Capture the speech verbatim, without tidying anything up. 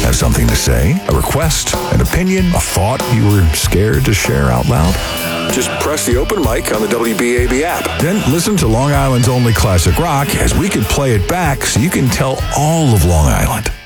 Have something to say? A request? An opinion? A thought you were scared to share out loud? Just press the open mic on the W B A B app. Then listen to Long Island's only classic rock as we could play it back so you can tell all of Long Island